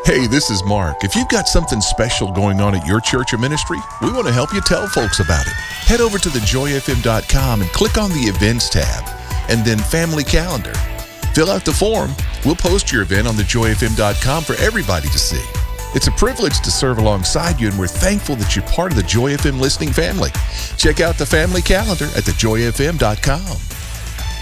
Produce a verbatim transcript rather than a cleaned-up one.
Hey, this is Mark. If you've got something special going on at your church or ministry, we want to help you tell folks about it. Head over to the joy f m dot com and click on the Events tab, and then Family Calendar. Fill out the form. We'll post your event on the joy f m dot com for everybody to see. It's a privilege to serve alongside you, and we're thankful that you're part of the Joy F M listening family. Check out the Family Calendar at the joy f m dot com.